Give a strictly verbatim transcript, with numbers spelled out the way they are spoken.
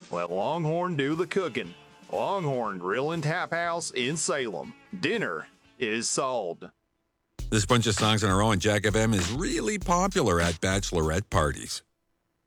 Let Longhorn do the cooking. Longhorn Grill and Tap House in Salem. Dinner is sold. This bunch of songs on our own, Jack F M, is really popular at bachelorette parties.